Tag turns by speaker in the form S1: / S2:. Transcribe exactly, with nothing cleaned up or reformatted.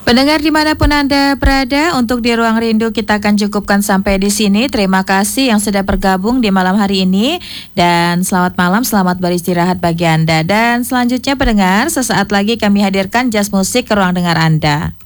S1: Pendengar dimanapun Anda berada, untuk di Ruang Rindu kita akan cukupkan sampai di sini. Terima kasih yang sudah bergabung di malam hari ini. Dan selamat malam, selamat beristirahat bagi Anda. Dan selanjutnya pendengar, sesaat lagi kami hadirkan jazz musik ke ruang dengar Anda.